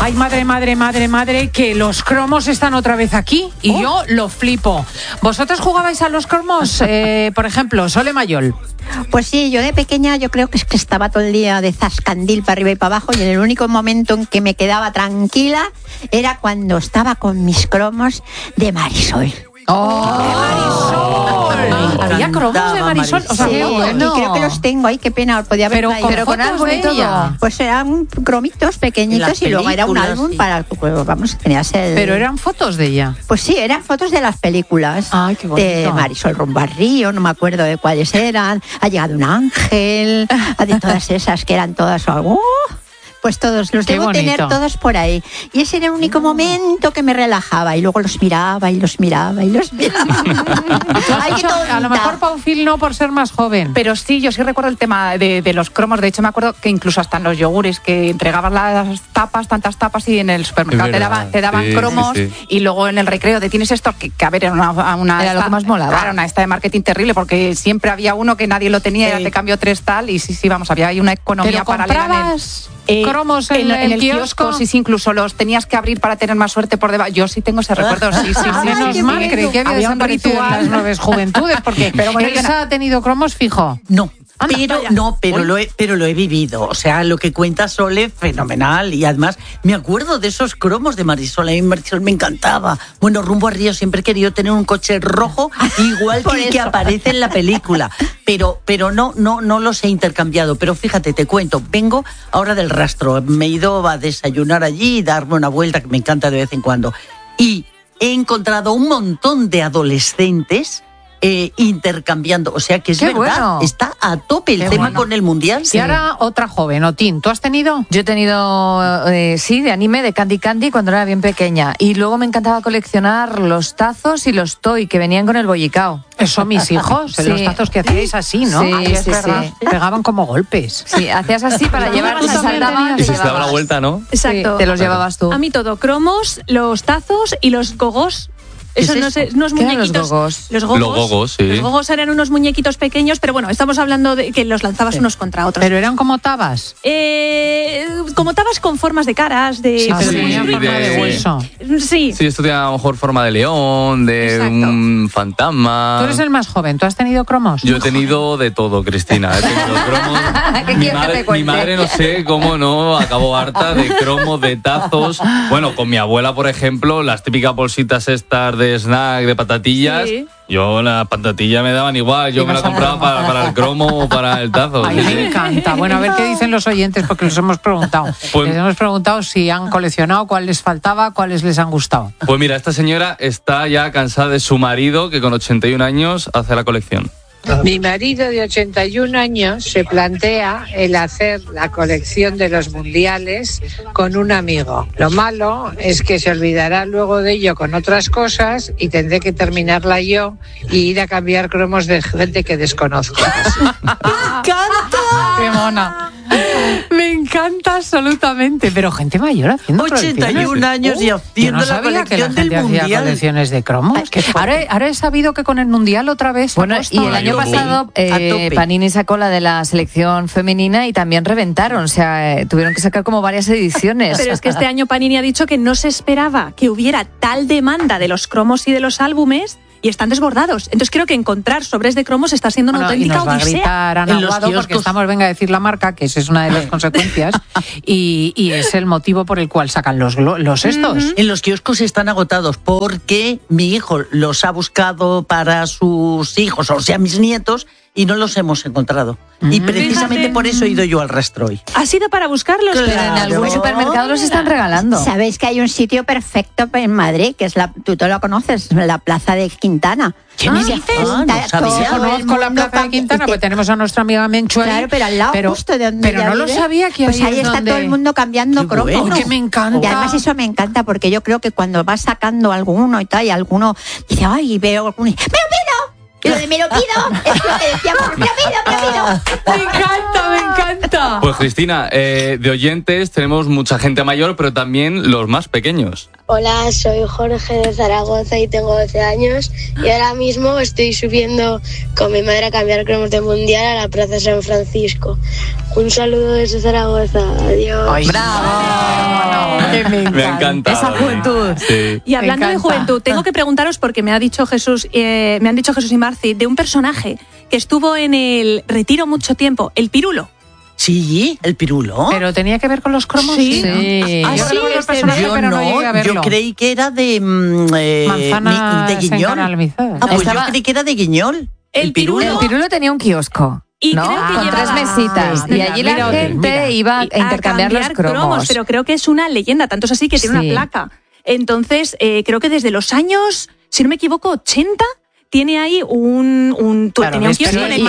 Ay, madre, que los cromos están otra vez aquí y yo lo flipo. ¿Vosotros jugabais a los cromos? Por ejemplo, Sole Mayol. Pues sí, yo de pequeña yo creo que es que estaba todo el día de zascandil para arriba y para abajo, y en el único momento en que me quedaba tranquila era cuando estaba con mis cromos de Marisol. Había cromos de Marisol. O sea, sí, bueno. Y creo que los tengo ahí, qué pena, podía haber traído. Pero con álbum y todo. Pues eran cromitos pequeñitos y luego era un álbum, sí, para, pues, vamos, tenías el... Pero eran fotos de ella. Pues sí, eran fotos de las películas. Ay, qué bonito. De Marisol rumbo al río, no me acuerdo de cuáles eran. Ha llegado un ángel, de todas esas que eran todas... Pues todos, los debo tener todos por ahí. Y ese era el único momento que me relajaba. Y luego los miraba. Ay, qué tonta. A lo mejor Paufil no, por ser más joven. Pero sí, yo sí recuerdo el tema de los cromos. De hecho, me acuerdo que incluso hasta en los yogures, que entregabas las tapas, tantas tapas, y en el supermercado te daban cromos. Sí. Y luego en el recreo tienes esto, que a ver, era una era lo que más molaba. Claro, una esta de marketing terrible, porque siempre había uno que nadie lo tenía, y te cambió 3 tal, y sí, vamos, había ahí una economía paralela. ¿Cromos en el kiosco? Sí, incluso los tenías que abrir para tener más suerte por debajo. Yo sí tengo ese recuerdo, sí. Menos mal, creí que había desaparecido en las nuevas juventudes, porque Elsa ha tenido cromos fijo. No. Pero lo he vivido. O sea, lo que cuenta Sole, fenomenal. Y además, me acuerdo de esos cromos de Marisol. A mí Marisol me encantaba. Bueno, rumbo a Río siempre he querido tener un coche rojo, igual que el que aparece en la película. Pero no los he intercambiado. Pero fíjate, te cuento, vengo ahora del rastro. Me he ido a desayunar allí y darme una vuelta, que me encanta de vez en cuando. Y he encontrado un montón de adolescentes intercambiando, o sea que es verdad, bueno. Está a tope el tema con el mundial. Y ahora otra joven, Otín, ¿tú has tenido? Yo he tenido, sí, de anime, de Candy cuando era bien pequeña, y luego me encantaba coleccionar los tazos y los toy que venían con el bollicao. Eso mis hijos, sí. Los tazos que hacíais así, ¿no? Sí, sí. Pegaban como golpes. Sí, hacías así para llevar, se saltaban y se daba la vuelta, ¿no? Exacto. Sí, te los llevabas tú. A mí todo, cromos, los tazos y los gogos. Eso no sé, unos muñequitos. Los gogos, sí. Los gogos eran unos muñequitos pequeños, pero bueno, estamos hablando de que los lanzabas unos contra otros. Pero eran como tabas. Como tabas con formas de caras, de. Sí, pero tenían forma de hueso. Sí. Sí, esto tenía a lo mejor forma de león, de un fantasma. Tú eres el más joven, ¿tú has tenido cromos? Yo he tenido de todo, Cristina. He tenido cromos. Mi madre, no sé cómo no, acabó harta de cromos, de tazos. Bueno, con mi abuela, por ejemplo, las típicas bolsitas estas de snack, de patatillas. Sí. Yo las patatillas me daban igual, yo me las compraba para el cromo o para el tazo. Ay, me encanta. Bueno, a ver qué dicen los oyentes, porque les hemos preguntado. Les hemos preguntado si han coleccionado, cuál les faltaba, cuáles les han gustado. Pues mira, esta señora está ya cansada de su marido, que con 81 años hace la colección. Mi marido de 81 años se plantea el hacer la colección de los mundiales con un amigo. Lo malo es que se olvidará luego de ello con otras cosas y tendré que terminarla yo y ir a cambiar cromos de gente que desconozco. ¡Me encanta! ¡Qué mona! Me encanta absolutamente, pero gente mayor haciendo 81 años y haciendo la colección del mundial. Hacía colecciones de cromos. Ahora he sabido que con el mundial otra vez. Bueno, y el año pasado Panini sacó la de la selección femenina y también reventaron, o sea, tuvieron que sacar como varias ediciones. Pero es que este año Panini ha dicho que no se esperaba que hubiera tal demanda de los cromos y de los álbumes. Y están desbordados. Entonces creo que encontrar sobres de cromos está siendo una auténtica odisea. Y nos va a gritar Ana Aguado porque estamos, venga a decir la marca, que esa es una de las consecuencias, y es el motivo por el cual sacan los estos. En los kioscos están agotados porque mi hijo los ha buscado para sus hijos, o sea, mis nietos, y no los hemos encontrado. Y precisamente por eso he ido yo al rastro hoy. ¿Ha sido para buscarlos? Claro. Pero en algún supermercado los están regalando. Sabéis que hay un sitio perfecto en Madrid, que es tú te lo conoces, la Plaza de Quintana. ¿Qué me dices? No sabía. Conozco la Plaza de Quintana, porque tenemos a nuestra amiga Menchu ahí. Claro, pero al lado justo de donde pero no lo sabía que pues ahí está todo el mundo cambiando cromos. Bueno. Que me encanta. Y además eso me encanta, porque yo creo que cuando vas sacando alguno y tal, y alguno dice, ay, veo alguno, ¡me lo pido! Y lo de me lo pido es lo que decíamos, me lo pido. Me encanta. Pues Cristina, de oyentes tenemos mucha gente mayor, pero también los más pequeños. Hola, soy Jorge de Zaragoza y tengo 12 años y ahora mismo estoy subiendo con mi madre a cambiar cromos de mundial a la Plaza San Francisco. Un saludo desde Zaragoza, adiós. ¡Ay, bravo! Me ha encantado. Esa juventud. Sí. Y hablando de juventud, tengo que preguntaros, porque me han dicho Jesús y Marci, de un personaje que estuvo en el retiro mucho tiempo, el Pirulo. Sí, el Pirulo. ¿Pero tenía que ver con los cromos? Sí. Yo creo que el personaje, yo pero no llegué a verlo. Yo creí que era de Manzana de Guiñol. encanalizada. Pues yo creí que era de Guiñol. El Pirulo. El Pirulo tenía un kiosco. Y ¿no? creo que Con llevaba 3 mesitas. Y allí la gente iba a intercambiar los cromos. Pero creo que es una leyenda, tanto es así que tiene una placa. Entonces, creo que desde los años, si no me equivoco, 80, tiene ahí un tenía un kiosco en el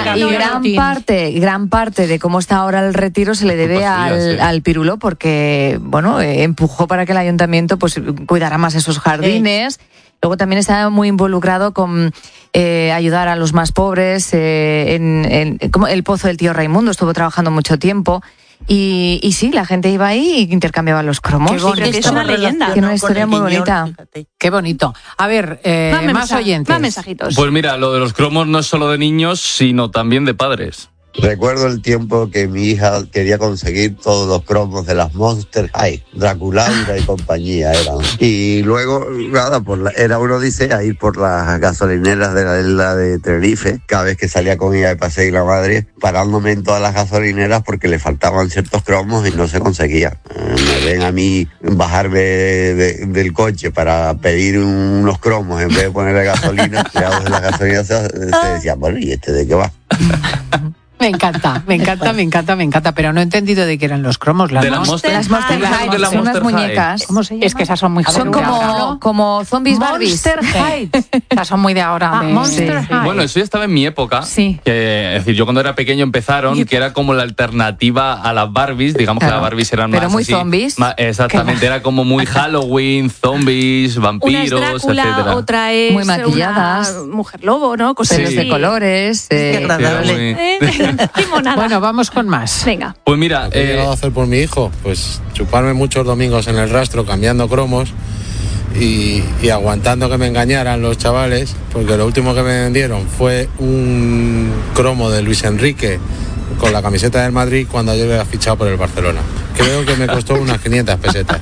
gran parte de cómo está ahora el retiro se le debe al Pirulo, porque bueno, empujó para que el ayuntamiento pues cuidara más esos jardines. Luego también estaba muy involucrado con ayudar a los más pobres, como el Pozo del Tío Raimundo, estuvo trabajando mucho tiempo. Y sí, la gente iba ahí y intercambiaba los cromos. Qué bonito. Es una leyenda. Tiene una historia muy bonita. Fíjate. Qué bonito. A ver, más oyentes. Más mensajitos. Pues mira, lo de los cromos no es solo de niños, sino también de padres. Recuerdo el tiempo que mi hija quería conseguir todos los cromos de las Monster High, Draculaura y compañía eran. Y luego, nada, era una odisea ir por las gasolineras de la isla de Tenerife, cada vez que salía con ella de paseo y la madre, parándome en todas las gasolineras porque le faltaban ciertos cromos y no se conseguía. Me ven a mí bajarme del coche para pedir unos cromos en vez de ponerle gasolina, de la gasolina se decía, bueno, ¿y este de qué va? Me encanta, pero no he entendido de qué eran los cromos. Las Monster High, son unas muñecas. ¿Cómo se llama? Es que esas son muy Son como zombies Barbies. Monster High. Esas son muy de ahora. Monster High. Bueno, eso ya estaba en mi época. Sí. Es decir, yo cuando era pequeño empezaron, que era como la alternativa a las Barbies. Digamos que las Barbies eran pero más muy así, zombies. Exactamente, era como muy Halloween, zombies, vampiros, una es Drácula, etcétera. Otra es muy maquilladas, una mujer lobo, ¿no? Cosas pelos de colores. Qué agradable. Qué monada. Bueno, vamos con más. Venga. Pues mira, ¿qué he llegado a hacer por mi hijo? Pues chuparme muchos domingos en el rastro cambiando cromos y aguantando que me engañaran los chavales, porque lo último que me vendieron fue un cromo de Luis Enrique con la camiseta del Madrid cuando yo le había fichado por el Barcelona. Creo que me costó unas 500 pesetas.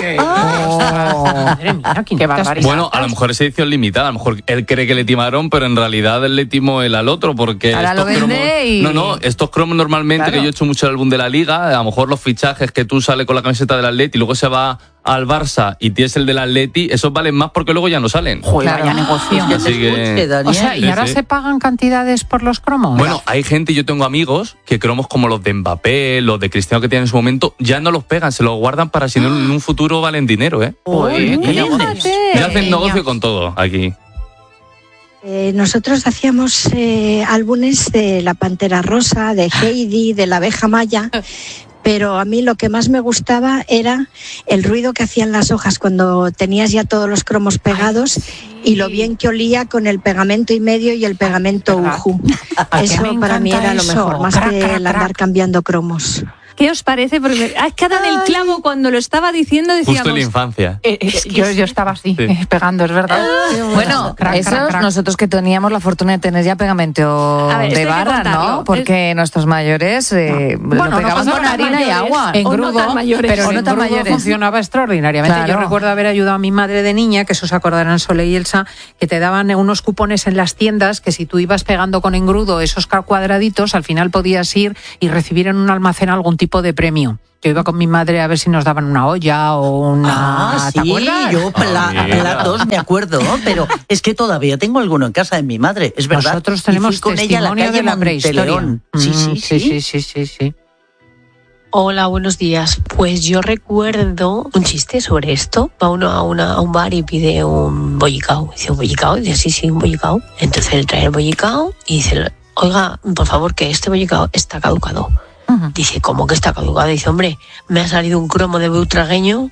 Madre mía, qué barbaridad. Bueno, a lo mejor es edición limitada, a lo mejor él cree que le timaron, pero en realidad él le timó él al otro, porque ahora estos lo vende cromos, y... No, estos cromos normalmente, Claro. que yo he hecho mucho el álbum de la Liga, a lo mejor los fichajes que tú sales con la camiseta del Atleti y luego se va al Barça y tienes el del Atleti, esos valen más porque luego ya no salen. Joder, vaya negocio. Así que... O sea, ¿y ahora Sí. se pagan cantidades por los cromos? Bueno, hay gente, yo tengo amigos que cromos como los de Mbappé, los de Cristiano que tienen en su momento, ya no los pegan, se los guardan para si no en un futuro valen dinero, ¿eh? Uy, ¿qué dices? Ya hacen negocio con todo aquí. Nosotros hacíamos álbumes de la Pantera Rosa, de Heidi, de la Abeja Maya, pero a mí lo que más me gustaba era el ruido que hacían las hojas cuando tenías ya todos los cromos pegados y lo bien que olía con el pegamento y medio y el pegamento uju. Eso para mí era lo mejor, más que el andar cambiando cromos. ¿Qué os parece? Porque has quedado en el clavo cuando lo estaba diciendo, decíamos... Justo en la infancia. Yo estaba así, pegando, es verdad. Bueno, nosotros que teníamos la fortuna de tener ya pegamento de barra, ¿no? Porque nuestros mayores lo pegaban con harina y agua. En O no grudo, tan mayores. pero O no en tan grudo mayores. funcionaba extraordinariamente. Claro. Yo recuerdo haber ayudado a mi madre de niña, que eso se acordarán Sole y Elsa, que te daban unos cupones en las tiendas que si tú ibas pegando con engrudo esos cuadraditos, al final podías ir y recibir en un almacén algún tipo de premio. Yo iba con mi madre a ver si nos daban una olla o una... Sí, ¿te acuerdas? yo platos me acuerdo, pero es que todavía tengo alguno en casa de mi madre, es verdad. Nosotros tenemos Y fui con ella a la testimonio calle de la prehistoria. Monteleón. Sí. Hola, buenos días. Pues yo recuerdo un chiste sobre esto. Va uno a un bar y pide un bollicao. Dice, ¿un bollicao? Dice, sí, un bollicao. Entonces él trae el bollicao y dice, oiga, por favor, que este bollicao está caducado. Dice, ¿cómo que está caducado? Dice, hombre, me ha salido un cromo de butragueño.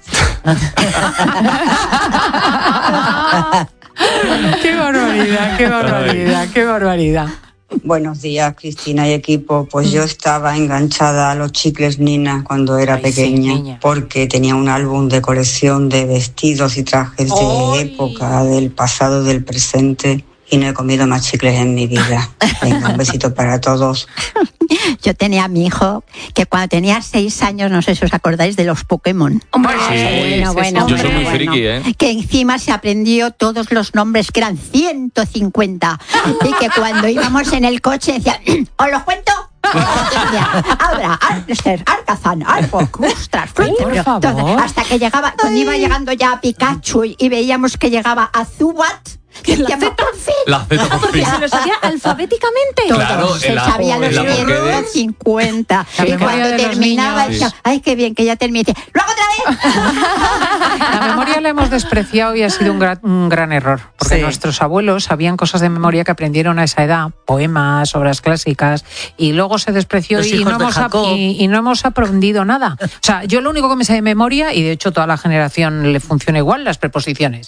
Qué barbaridad. Buenos días, Cristina y equipo. Pues yo estaba enganchada a los chicles Nina cuando era pequeña, porque tenía un álbum de colección de vestidos y trajes de época, del pasado, del presente, y no he comido más chicles en mi vida. Venga, un besito para todos. Yo tenía a mi hijo que cuando tenía 6 años, no sé si os acordáis de los Pokémon. Hombre, bueno, yo soy muy friki, ¿eh? Que encima se aprendió todos los nombres, que eran 150. Y que cuando íbamos en el coche decía, ¿os los cuento? Ahora, Alcazán, ostras, hasta que llegaba, cuando iba llegando ya a Pikachu y veíamos que llegaba a Zubat. La Z por fin. ¿Se lo sabía alfabéticamente? Claro, se sabía los 150. Y cuando terminaba decía, ay, qué bien, que ya terminé. ¡Luego otra vez! La memoria la hemos despreciado y ha sido un gran error. Porque nuestros abuelos sabían cosas de memoria que aprendieron a esa edad, poemas, obras clásicas, y luego se despreció y no hemos aprendido nada. O sea, yo lo único que me sé de memoria, y de hecho toda la generación le funciona igual, las preposiciones.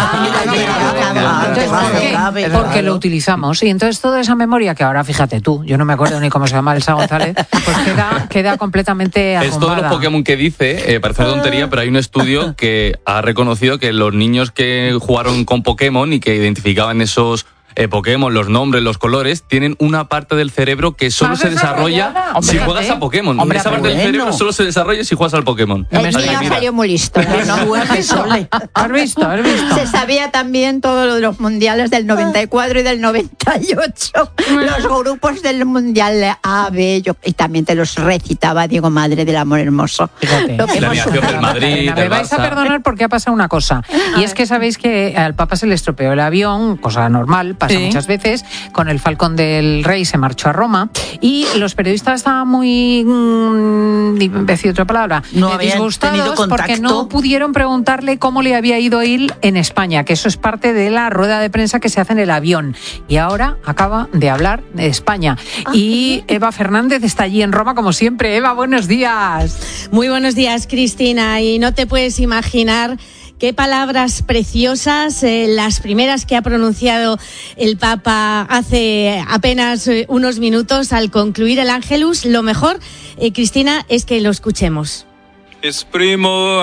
Entonces, porque lo utilizamos. Y entonces toda esa memoria, que ahora fíjate tú, yo no me acuerdo ni cómo se llama Elsa González, pues queda completamente arrumbada. Es todo los Pokémon que dice, parece tontería, pero hay un estudio que ha reconocido que los niños que jugaron con Pokémon y que identificaban esos Pokémon, los nombres, los colores, tienen una parte del cerebro que solo se desarrolla si juegas a Pokémon. Esa parte del cerebro solo se desarrolla si juegas al Pokémon. El niño salió muy listo. ¿Has visto? Se sabía también todo lo de los mundiales del 94 y del 98. Los grupos del mundial A, B, y también te los recitaba Diego Madre del Amor Hermoso. Fíjate. La alineación del Madrid, me vais a perdonar porque ha pasado una cosa. Y es que sabéis que al Papa se le estropeó el avión, cosa normal, pasa muchas veces, con el Falcón del Rey se marchó a Roma y los periodistas estaban muy, decir otra palabra, disgustados porque no pudieron preguntarle cómo le había ido él en España, que eso es parte de la rueda de prensa que se hace en el avión. Y ahora acaba de hablar de España. Y Eva Fernández está allí en Roma como siempre. Eva, buenos días. Muy buenos días, Cristina. Y no te puedes imaginar qué palabras preciosas, las primeras que ha pronunciado el Papa hace apenas unos minutos al concluir el Ángelus. Lo mejor, Cristina, es que lo escuchemos. Expreso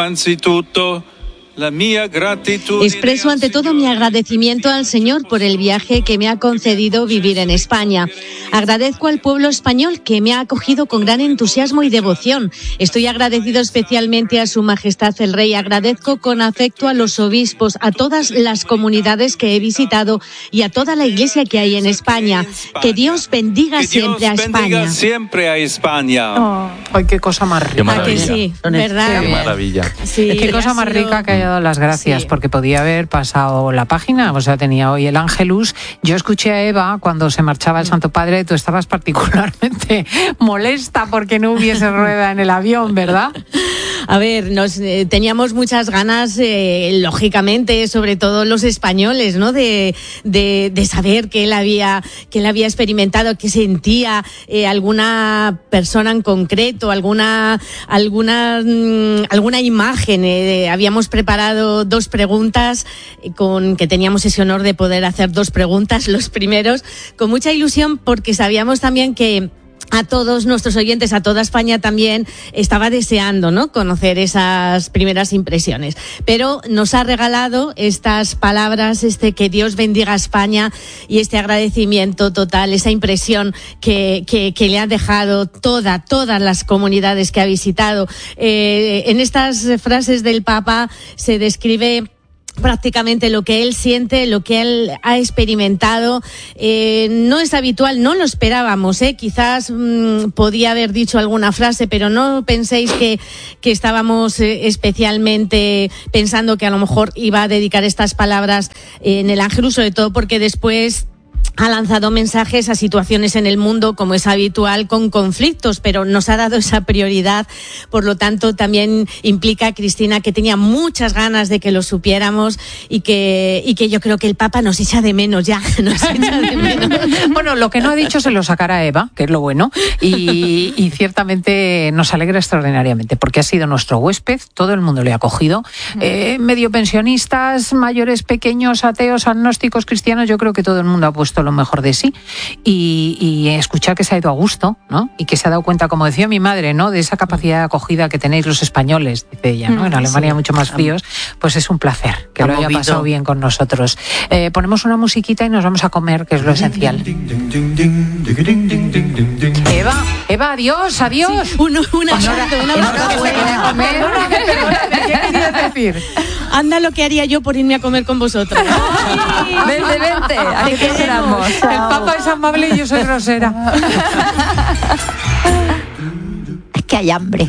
ante todo mi agradecimiento al Señor por el viaje que me ha concedido vivir en España. Agradezco al pueblo español que me ha acogido con gran entusiasmo y devoción. Estoy agradecido especialmente a Su Majestad el Rey. Agradezco con afecto a los obispos, a todas las comunidades que he visitado y a toda la iglesia que hay en España. Que Dios bendiga siempre a España. Oh, ay, qué cosa más rica. Qué maravilla. Sí, ¿verdad? Qué maravilla. Sí, qué cosa más rica que haya dado las gracias, porque podía haber pasado la página, o sea, tenía hoy el Ángelus. Yo escuché a Eva cuando se marchaba el Santo Padre, tú estabas particularmente molesta porque no hubiese rueda en el avión, ¿verdad? A ver, teníamos muchas ganas, lógicamente, sobre todo los españoles, ¿no? De saber que él había experimentado, que sentía alguna persona en concreto, alguna imagen. Habíamos preparado 2 preguntas, que teníamos ese honor de poder hacer 2 preguntas, los primeros, con mucha ilusión, porque sabíamos también que a todos nuestros oyentes, a toda España también, estaba deseando, ¿no?, conocer esas primeras impresiones. Pero nos ha regalado estas palabras, que Dios bendiga a España, y este agradecimiento total, esa impresión que le ha dejado todas las comunidades que ha visitado. En estas frases del Papa se describe prácticamente lo que él siente, lo que él ha experimentado. No es habitual, no lo esperábamos, quizás podía haber dicho alguna frase, pero no penséis que estábamos especialmente pensando que a lo mejor iba a dedicar estas palabras en el Ángelus, sobre todo porque después ha lanzado mensajes a situaciones en el mundo, como es habitual, con conflictos, pero nos ha dado esa prioridad. Por lo tanto, también implica, Cristina, que tenía muchas ganas de que lo supiéramos y que yo creo que el Papa nos echa de menos ya. Bueno, lo que no ha dicho se lo sacará Eva, que es lo bueno, y ciertamente nos alegra extraordinariamente, porque ha sido nuestro huésped, todo el mundo le ha acogido, medio pensionistas, mayores, pequeños, ateos, agnósticos, cristianos, yo creo que todo el mundo ha puesto lo mejor de sí, y escuchar que se ha ido a gusto, ¿no? Y que se ha dado cuenta, como decía mi madre, ¿no?, de esa capacidad de acogida que tenéis los españoles, dice ella, ¿no? En Alemania mucho más fríos, pues es un placer que lo haya pasado bien con nosotros. Ponemos una musiquita y nos vamos a comer, que es lo esencial. Eva, adiós. Sí, una ¿Qué querías decir? Anda lo que haría yo por irme a comer con vosotros. Vente, aquí te esperamos. El Papa es amable y yo soy grosera. Es que hay hambre.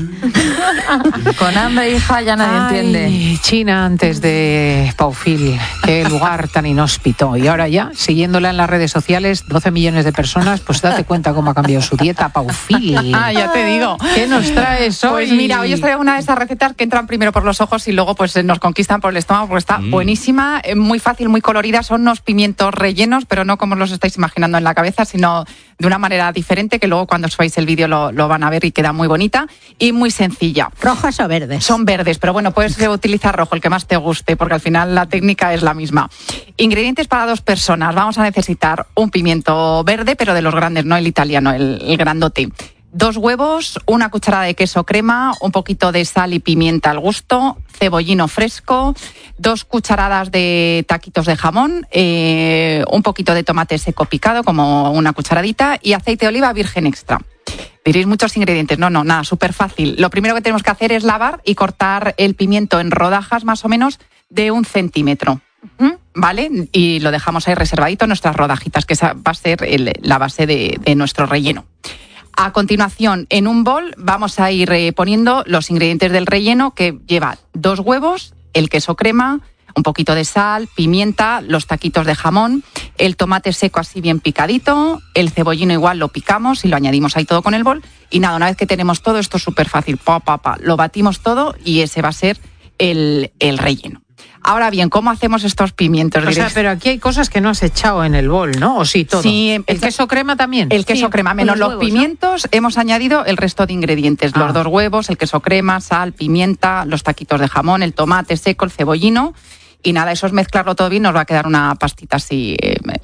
Con hambre, hija, ya nadie entiende. China antes de Paufil, qué lugar tan inhóspito. Y ahora ya, siguiéndola en las redes sociales, 12 millones de personas, pues date cuenta cómo ha cambiado su dieta, Paufil. Ya te digo. ¿Qué nos traes hoy? Pues mira, hoy os traigo una de esas recetas que entran primero por los ojos y luego pues nos conquistan por el estómago, porque está buenísima, muy fácil, muy colorida. Son unos pimientos rellenos, pero no como los estáis imaginando en la cabeza, sino de una manera diferente, que luego cuando os veáis el vídeo lo van a ver y queda muy bonita y muy sencilla. ¿Rojas o verdes? Son verdes, pero bueno, puedes utilizar rojo, el que más te guste, porque al final la técnica es la misma. Ingredientes para 2 personas. Vamos a necesitar un pimiento verde, pero de los grandes, no el italiano, el grandote. 2 huevos, 1 cucharada de queso crema, un poquito de sal y pimienta al gusto, cebollino fresco, 2 cucharadas de taquitos de jamón, un poquito de tomate seco picado, como una cucharadita, y aceite de oliva virgen extra. Diréis muchos ingredientes. No, nada, súper fácil. Lo primero que tenemos que hacer es lavar y cortar el pimiento en rodajas más o menos de 1 centímetro. ¿Vale? Y lo dejamos ahí reservadito en nuestras rodajitas, que esa va a ser la base de nuestro relleno. A continuación, en un bol vamos a ir poniendo los ingredientes del relleno, que lleva 2 huevos, el queso crema, un poquito de sal, pimienta, los taquitos de jamón, el tomate seco así bien picadito, el cebollino igual lo picamos y lo añadimos ahí todo con el bol. Y nada, una vez que tenemos todo esto es súper fácil, lo batimos todo y ese va a ser el relleno. Ahora bien, ¿cómo hacemos estos pimientos? O sea, pero aquí hay cosas que no has echado en el bol, ¿no? ¿O sí, todo? Sí. ¿El queso crema también? El queso crema, menos los pimientos, ¿no? Hemos añadido el resto de ingredientes. Los 2 huevos, el queso crema, sal, pimienta, los taquitos de jamón, el tomate seco, el cebollino. Y nada, eso es mezclarlo todo bien, nos va a quedar una pastita así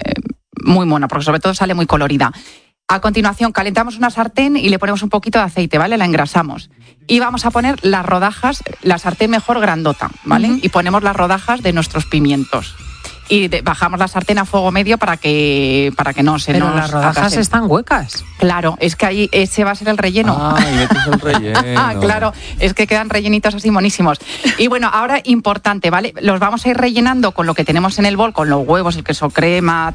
muy mona, porque sobre todo sale muy colorida. A continuación, calentamos una sartén y le ponemos un poquito de aceite, ¿vale? La engrasamos. Y vamos a poner las rodajas, la sartén mejor grandota, ¿vale? Y ponemos las rodajas de nuestros pimientos. Y bajamos la sartén a fuego medio para que no se nos... Pero las rodajas atrasen. Están huecas. Claro, es que ahí ese va a ser el relleno. Y metes el relleno. Claro, es que quedan rellenitos así monísimos. Y bueno, ahora importante, ¿vale? Los vamos a ir rellenando con lo que tenemos en el bol, con los huevos, el queso crema,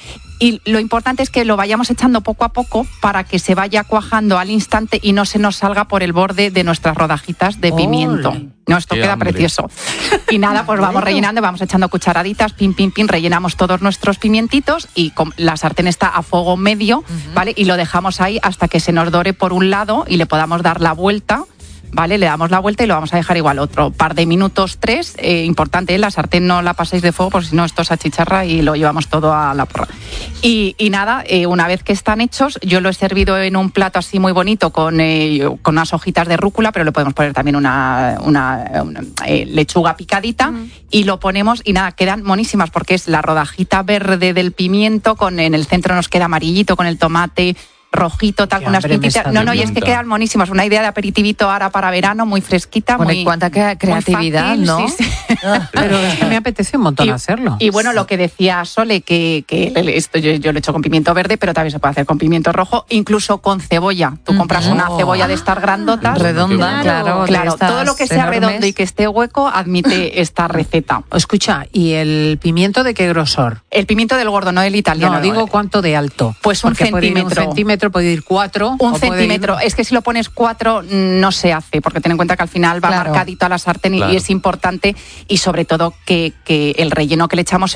Y lo importante es que lo vayamos echando poco a poco para que se vaya cuajando al instante y no se nos salga por el borde de nuestras rodajitas de pimiento. No, esto queda precioso. Y nada, pues vamos rellenando, vamos echando cucharaditas, pin, rellenamos todos nuestros pimientitos y la sartén está a fuego medio, ¿vale? Y lo dejamos ahí hasta que se nos dore por un lado y le podamos dar la vuelta. ¿Vale? Le damos la vuelta y lo vamos a dejar igual otro par de minutos, 3. Importante, la sartén no la paséis de fuego, porque si no esto se achicharra y lo llevamos todo a la porra. Y nada, una vez que están hechos, yo lo he servido en un plato así muy bonito con unas hojitas de rúcula, pero le podemos poner también una lechuga picadita y lo ponemos y nada, quedan monísimas porque es la rodajita verde del pimiento, en el centro nos queda amarillito con el tomate rojito, tal, con unas pintitas. Y es que quedan monísimas. Una idea de aperitivito ahora para verano, muy fresquita. Bueno, y cuánta creatividad, fácil, ¿no? Sí. Pero es que me apetece un montón hacerlo. Y bueno, lo que decía Sole, que esto yo lo he hecho con pimiento verde, pero también se puede hacer con pimiento rojo, incluso con cebolla. Tú compras una cebolla de estas grandotas. Redonda, claro. Todo lo que sea enormes. redondo y que esté hueco admite esta receta. Escucha, ¿y el pimiento de qué grosor? El pimiento del gordo, no el italiano. No, digo cuánto de alto. Pues un centímetro. Puede ir 4. Un centímetro. Es que si lo pones 4 no se hace, porque ten en cuenta que al final va marcadito a la sartén y es importante, y sobre todo que el relleno que le echamos